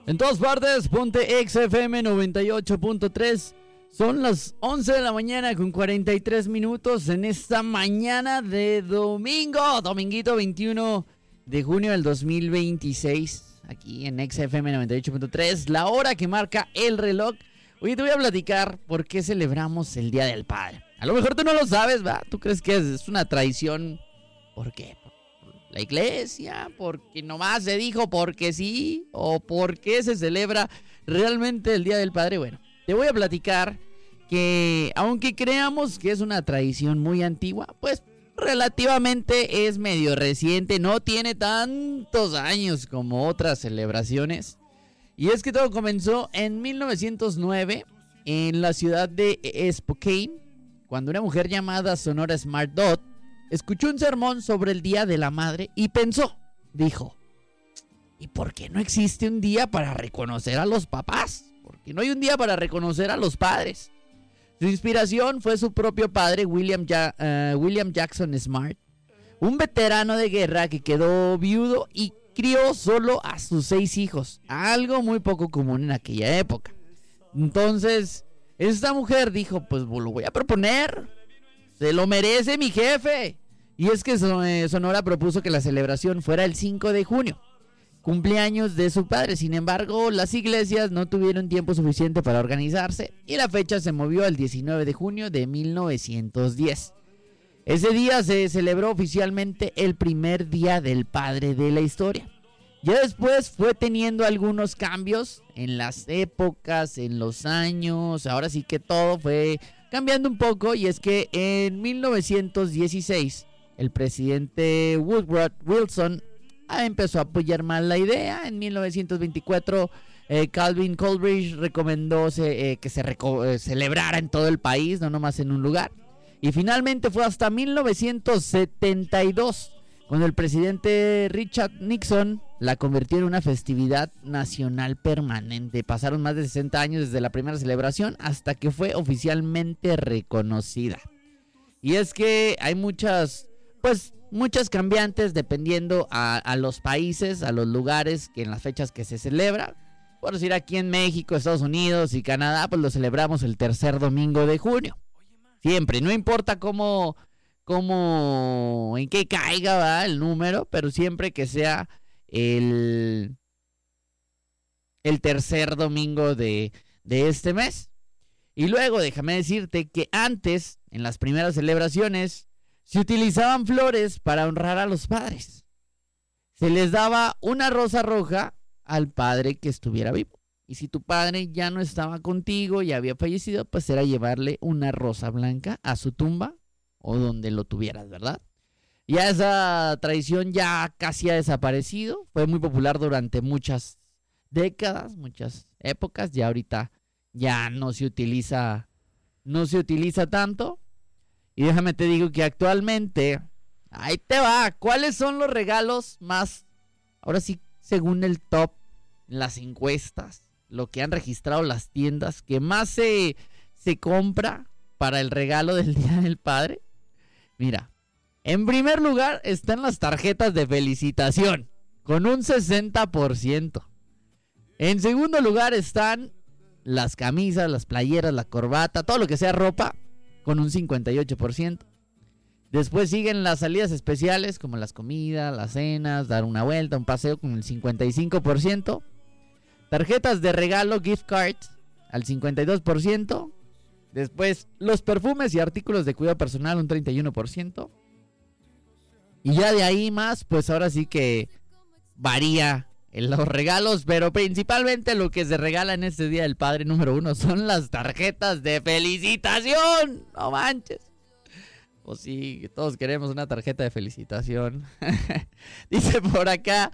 En todas partes, ponte XFM 98.3. Son las 11 de la mañana con 43 minutos en esta mañana de dominguito 21 de junio del 2026. Aquí en XFM 98.3, la hora que marca el reloj. Hoy te voy a platicar por qué celebramos el Día del Padre. A lo mejor tú no lo sabes, ¿va? ¿Tú crees que es una tradición? ¿Por qué? ¿Por la iglesia? ¿Porque nomás se dijo porque sí? ¿O por qué se celebra realmente el Día del Padre? Bueno, te voy a platicar que aunque creamos que es una tradición muy antigua, pues relativamente es medio reciente, no tiene tantos años como otras celebraciones. Y es que todo comenzó en 1909 en la ciudad de Spokane, cuando una mujer llamada Sonora Smart Dodd escuchó un sermón sobre el Día de la Madre y dijo, ¿y por qué no existe un día para reconocer a los papás? ¿Por qué no hay un día para reconocer a los padres? Su inspiración fue su propio padre, William Jackson Smart, un veterano de guerra que quedó viudo y crió solo a sus 6 hijos, algo muy poco común en aquella época. Entonces, esta mujer dijo, pues lo voy a proponer, se lo merece mi jefe. Y es que Sonora propuso que la celebración fuera el 5 de junio, cumpleaños de su padre. Sin embargo, las iglesias no tuvieron tiempo suficiente para organizarse y la fecha se movió al 19 de junio de 1910. Ese día se celebró oficialmente el primer Día del Padre de la historia. Ya después fue teniendo algunos cambios en las épocas, en los años. Ahora sí que todo fue cambiando un poco, y es que en 1916 el presidente Woodrow Wilson empezó a apoyar más la idea. En 1924 Calvin Coolidge recomendó que se celebrara en todo el país, no nomás en un lugar. Y finalmente fue hasta 1972 cuando el presidente Richard Nixon la convirtió en una festividad nacional permanente. Pasaron más de 60 años desde la primera celebración hasta que fue oficialmente reconocida. Y es que hay muchas cambiantes dependiendo a los países, a los lugares, que en las fechas que se celebra. Por decir, aquí en México, Estados Unidos y Canadá, pues lo celebramos el tercer domingo de junio. Siempre, no importa en qué caiga, ¿va?, el número, pero siempre que sea el tercer domingo de este mes. Y luego déjame decirte que antes, en las primeras celebraciones, se utilizaban flores para honrar a los padres. Se les daba una rosa roja al padre que estuviera vivo. Y si tu padre ya no estaba contigo, ya había fallecido, pues era llevarle una rosa blanca a su tumba o donde lo tuvieras, ¿verdad? Ya esa tradición ya casi ha desaparecido. Fue muy popular durante muchas décadas, muchas épocas. Ya ahorita ya no se utiliza tanto. Y déjame te digo que actualmente, ahí te va, ¿cuáles son los regalos más, ahora sí, según el top, las encuestas, lo que han registrado las tiendas, que más se compra para el regalo del Día del Padre? Mira, en primer lugar están las tarjetas de felicitación, con un 60%. En segundo lugar están las camisas, las playeras, la corbata, todo lo que sea ropa, con un 58%. Después siguen las salidas especiales, como las comidas, las cenas, dar una vuelta, un paseo, con el 55%. Tarjetas de regalo, gift cards, al 52%. Después, los perfumes y artículos de cuidado personal, un 31%. Y ya de ahí más, pues ahora sí que varía en los regalos, pero principalmente lo que se regala en este Día del Padre número 1 son las tarjetas de felicitación. No manches. Pues sí, todos queremos una tarjeta de felicitación. Dice por acá,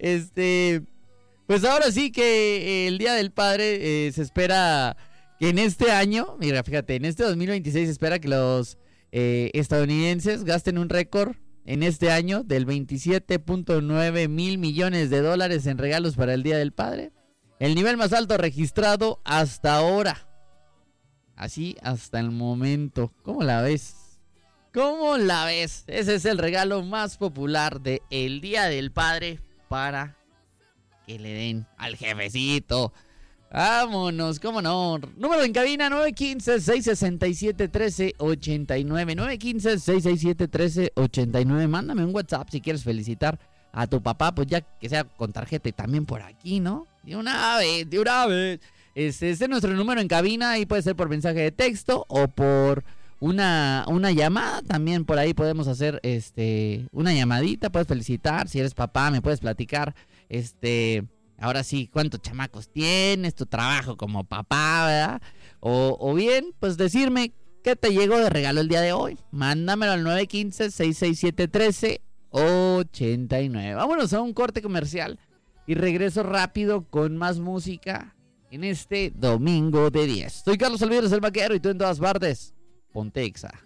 pues ahora sí que el Día del Padre se espera que en este año, mira, fíjate, en este 2026 se espera que los estadounidenses gasten un récord en este año del 27.9 mil millones de dólares en regalos para el Día del Padre. El nivel más alto registrado hasta ahora. Así hasta el momento. ¿Cómo la ves? ¿Cómo la ves? Ese es el regalo más popular del Día del Padre para que le den al jefecito. Vámonos, cómo no. Número en cabina 915-667-1389. 915-667-1389. Mándame un WhatsApp si quieres felicitar a tu papá, pues ya que sea con tarjeta y también por aquí, ¿no? De una vez, de una vez. Este es nuestro número en cabina y puede ser por mensaje de texto o por una llamada. También por ahí podemos hacer una llamadita, puedes felicitar. Si eres papá, me puedes platicar ahora sí, cuántos chamacos tienes, tu trabajo como papá, ¿verdad? O bien, pues decirme qué te llegó de regalo el día de hoy. Mándamelo al 915-667-1389. Vámonos a un corte comercial y regreso rápido con más música en este domingo de 10. Soy Carlos Alvides, el vaquero, y tú en todas partes. Ponte Exa.